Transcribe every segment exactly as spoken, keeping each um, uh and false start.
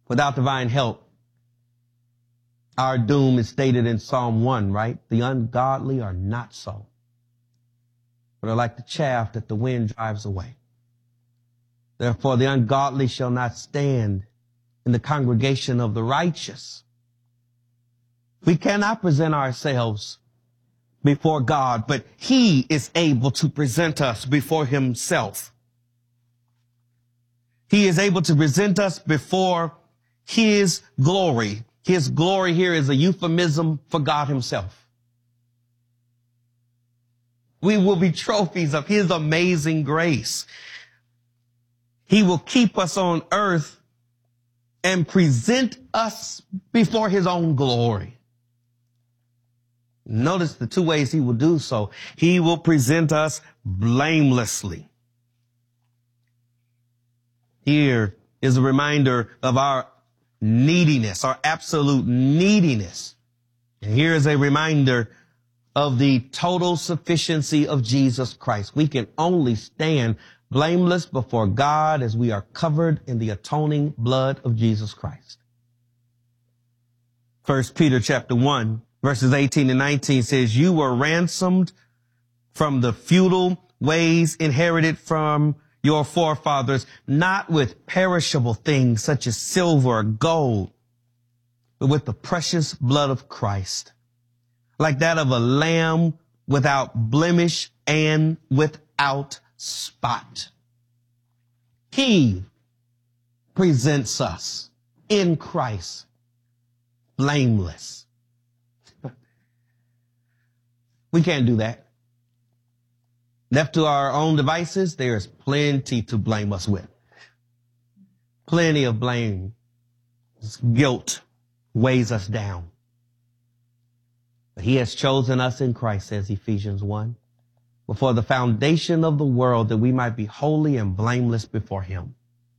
Without divine help, our doom is stated in Psalm one, right? The ungodly are not so, but are like the chaff that the wind drives away. Therefore, the ungodly shall not stand in the congregation of the righteous. We cannot present ourselves before God, but he is able to present us before himself. He is able to present us before his glory. His glory here is a euphemism for God himself. We will be trophies of his amazing grace. He will keep us on earth and present us before his own glory. Notice the two ways he will do so. He will present us blamelessly. Here is a reminder of our neediness, our absolute neediness. And here is a reminder of the total sufficiency of Jesus Christ. We can only stand blameless before God as we are covered in the atoning blood of Jesus Christ. First Peter chapter one, verses eighteen and nineteen says, you were ransomed from the futile ways inherited from your forefathers, not with perishable things such as silver or gold, but with the precious blood of Christ, like that of a lamb without blemish and without spot. He presents us in Christ blameless. We can't do that. Left to our own devices, there is plenty to blame us with. Plenty of blame. Guilt weighs us down. But he has chosen us in Christ, says Ephesians one, before the foundation of the world, that we might be holy and blameless before him.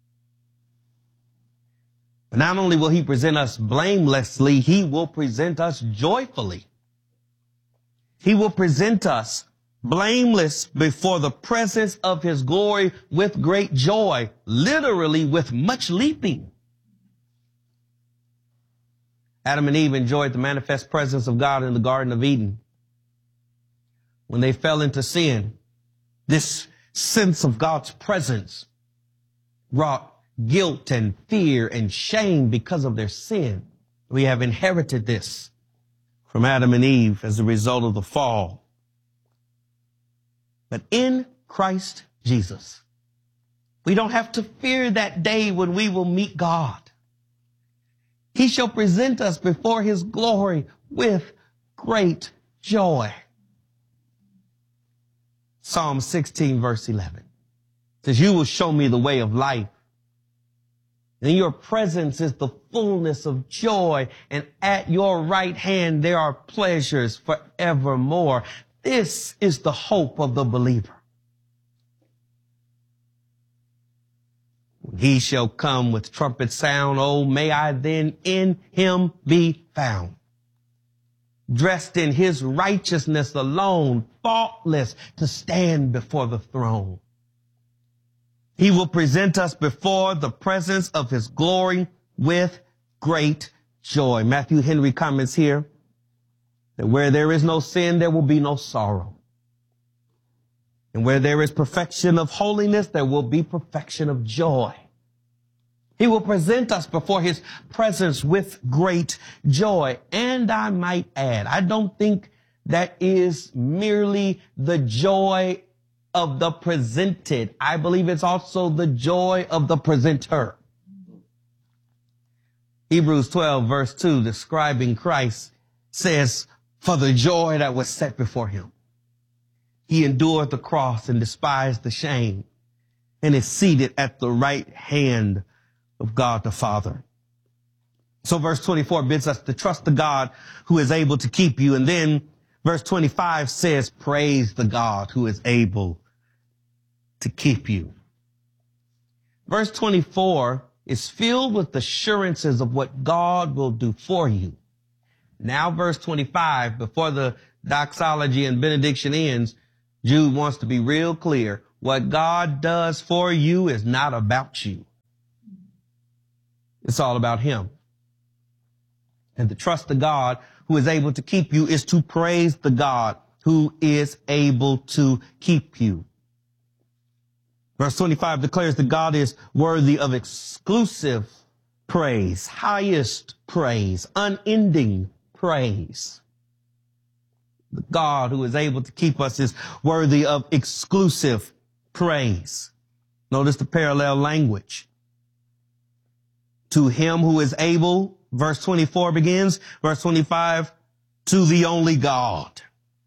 But not only will he present us blamelessly, he will present us joyfully. He will present us blameless before the presence of his glory with great joy, literally with much leaping. Adam and Eve enjoyed the manifest presence of God in the Garden of Eden. When they fell into sin, this sense of God's presence brought guilt and fear and shame because of their sin. We have inherited this from Adam and Eve as a result of the fall. But in Christ Jesus, we don't have to fear that day when we will meet God. He shall present us before his glory with great joy. Psalm sixteen, verse eleven says, you will show me the way of life. In your presence is the fullness of joy, and at your right hand there are pleasures forevermore. This is the hope of the believer. When he shall come with trumpet sound, oh, may I then in him be found, dressed in his righteousness alone, faultless, to stand before the throne. He will present us before the presence of his glory with great joy. Matthew Henry comments here that where there is no sin, there will be no sorrow. And where there is perfection of holiness, there will be perfection of joy. He will present us before his presence with great joy. And I might add, I don't think that is merely the joy of the presented. I believe it's also the joy of the presenter. Hebrews twelve, verse two, describing Christ, says, for the joy that was set before him, he endured the cross and despised the shame, and is seated at the right hand of God the Father. So verse twenty-four bids us to trust the God who is able to keep you. And then verse twenty-five says, praise the God who is able to keep you. Verse twenty-four is filled with assurances of what God will do for you. Now verse twenty-five, before the doxology and benediction ends, Jude wants to be real clear. What God does for you is not about you. It's all about him. And to trust the God who is able to keep you is to praise the God who is able to keep you. Verse twenty-five declares that God is worthy of exclusive praise, highest praise, unending praise. The God who is able to keep us is worthy of exclusive praise. Notice the parallel language. To him who is able, verse twenty-four begins, verse twenty-five, to the only God.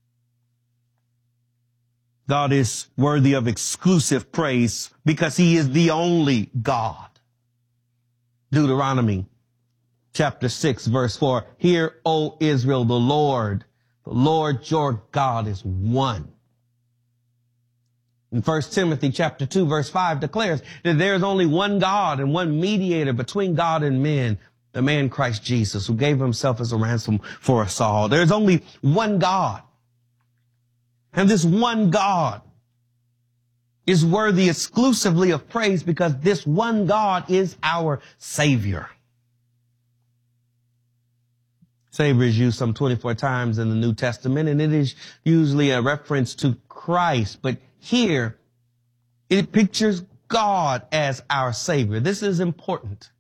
God is worthy of exclusive praise because he is the only God. Deuteronomy chapter six, verse four. Hear, O Israel, the Lord, the Lord your God is one. And First Timothy chapter two, verse five declares that there is only one God and one mediator between God and men, the man Christ Jesus, who gave himself as a ransom for us all. There's only one God. And this one God is worthy exclusively of praise because this one God is our Savior. Savior is used some twenty-four times in the New Testament, and it is usually a reference to Christ. But here, it pictures God as our Savior. This is important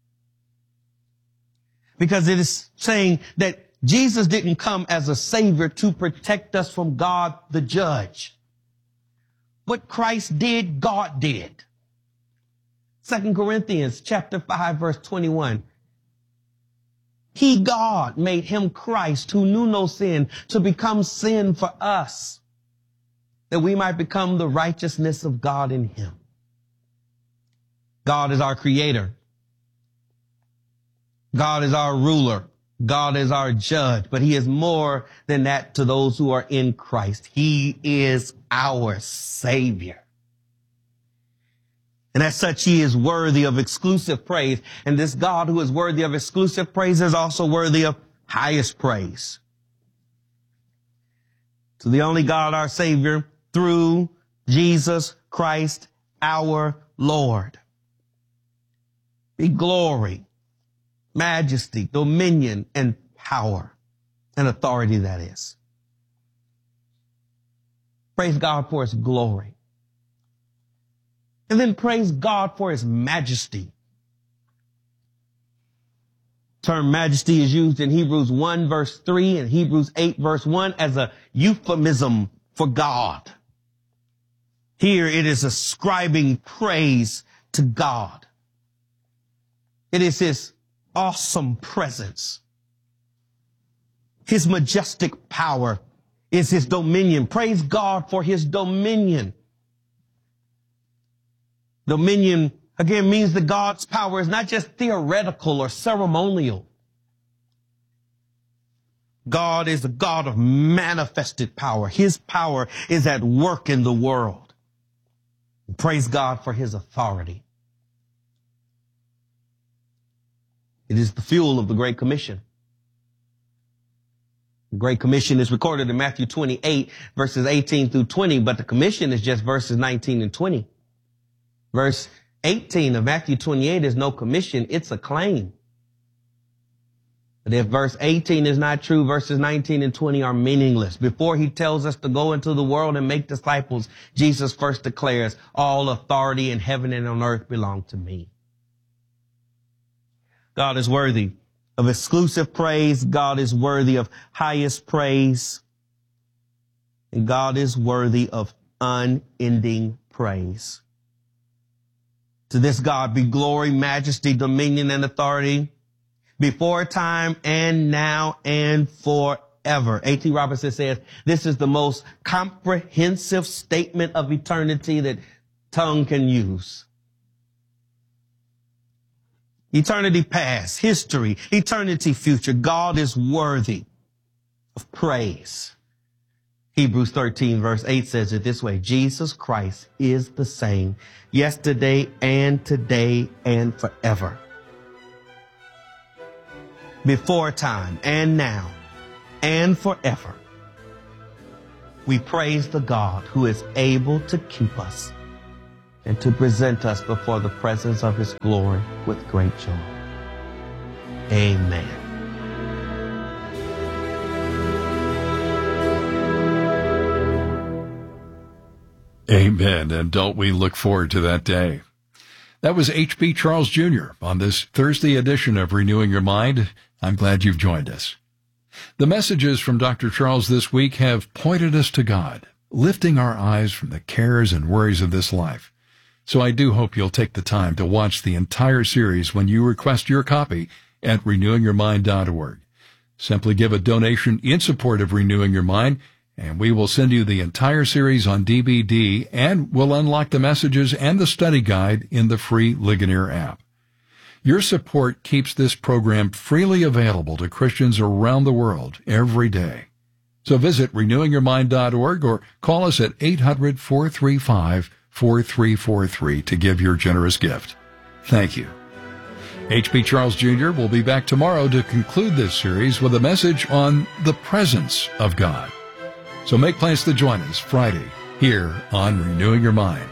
because it is saying that Jesus didn't come as a Savior to protect us from God, the judge. What Christ did, God did. Second Corinthians chapter five, verse twenty-one. He, God, made him Christ who knew no sin to become sin for us, that we might become the righteousness of God in him. God is our creator. God is our ruler. God is our judge, but he is more than that to those who are in Christ. He is our Savior. And as such, he is worthy of exclusive praise. And this God who is worthy of exclusive praise is also worthy of highest praise. To the only God, our Savior, through Jesus Christ, our Lord, be glory, majesty, dominion, and power, and authority, that is. Praise God for his glory. And then praise God for his majesty. The term majesty is used in Hebrews one verse three and Hebrews eight verse one as a euphemism for God. Here it is ascribing praise to God. It is his awesome presence. His majestic power is his dominion. Praise God for his dominion. Dominion, again, means that God's power is not just theoretical or ceremonial. God is a God of manifested power. His power is at work in the world. Praise God for his authority. It is the fuel of the Great Commission. The Great Commission is recorded in Matthew twenty-eight, verses eighteen through twenty, but the commission is just verses nineteen and twenty. Verse eighteen of Matthew twenty-eight is no commission, it's a claim. But if verse eighteen is not true, verses nineteen and twenty are meaningless. Before he tells us to go into the world and make disciples, Jesus first declares, all authority in heaven and on earth belong to me. God is worthy of exclusive praise. God is worthy of highest praise. And God is worthy of unending praise. To this God be glory, majesty, dominion, and authority before time and now and forever. A T Robertson says, this is the most comprehensive statement of eternity that tongue can use. Eternity past, history, eternity future. God is worthy of praise. Hebrews thirteen verse eight says it this way. Jesus Christ is the same yesterday and today and forever. Before time and now and forever. We praise the God who is able to keep us and to present us before the presence of his glory with great joy. Amen. Amen. And don't we look forward to that day? That was H B Charles Junior on this Thursday edition of Renewing Your Mind. I'm glad you've joined us. The messages from Doctor Charles this week have pointed us to God, lifting our eyes from the cares and worries of this life. So I do hope you'll take the time to watch the entire series when you request your copy at renewing your mind dot org. Simply give a donation in support of Renewing Your Mind, and we will send you the entire series on D V D, and we'll unlock the messages and the study guide in the free Ligonier app. Your support keeps this program freely available to Christians around the world every day. So visit renewing your mind dot org or call us at eight hundred, four three five, four three four three to give your generous gift. Thank you. H B Charles Junior will be back tomorrow to conclude this series with a message on the presence of God. So make plans to join us Friday here on Renewing Your Mind.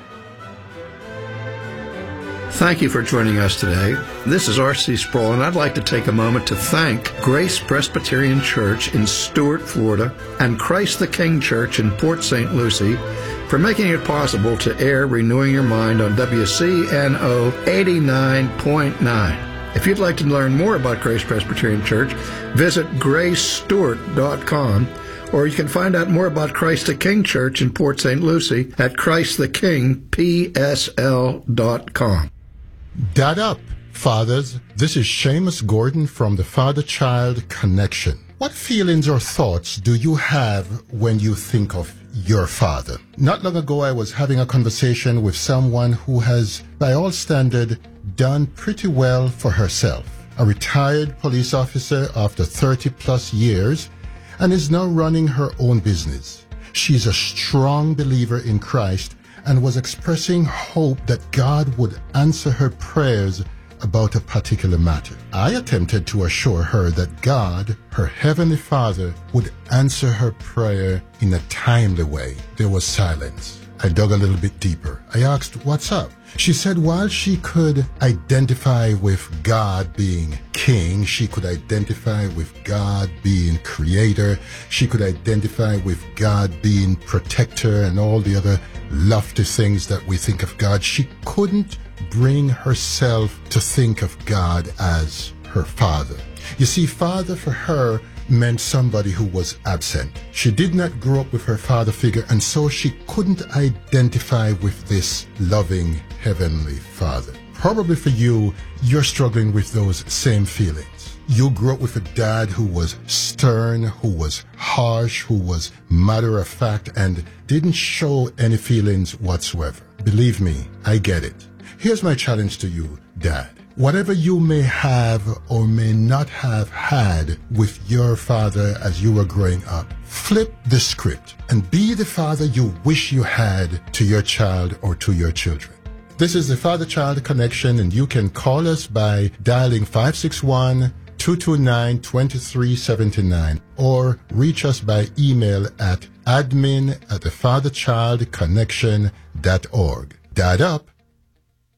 Thank you for joining us today. This is R C Sproul, and I'd like to take a moment to thank Grace Presbyterian Church in Stuart, Florida, and Christ the King Church in Port Saint Lucie for making it possible to air Renewing Your Mind on W C N O eighty-nine point nine. If you'd like to learn more about Grace Presbyterian Church, visit grace stewart dot com, or you can find out more about Christ the King Church in Port Saint Lucie at christ the king p s l dot com. Dad up, fathers. This is Seamus Gordon from the Father-Child Connection. What feelings or thoughts do you have when you think of your father? Not long ago, I was having a conversation with someone who has, by all standard, done pretty well for herself. A retired police officer after thirty plus years, and is now running her own business. She's a strong believer in Christ and was expressing hope that God would answer her prayers about a particular matter. I attempted to assure her that God, her Heavenly Father, would answer her prayer in a timely way. There was silence. I dug a little bit deeper. I asked, "What's up?" She said while she could identify with God being king, she could identify with God being creator, she could identify with God being protector and all the other lofty things that we think of God, she couldn't bring herself to think of God as her father. You see, father for her meant somebody who was absent. She did not grow up with her father figure, and so she couldn't identify with this loving Heavenly Father. Probably for you, you're struggling with those same feelings. You grew up with a dad who was stern, who was harsh, who was matter of fact, and didn't show any feelings whatsoever. Believe me, I get it. Here's my challenge to you, Dad. Whatever you may have or may not have had with your father as you were growing up, flip the script and be the father you wish you had to your child or to your children. This is the Father-Child Connection, and you can call us by dialing five six one, two two nine, two three seven nine or reach us by email at admin at the father child connection dot org. Dad up.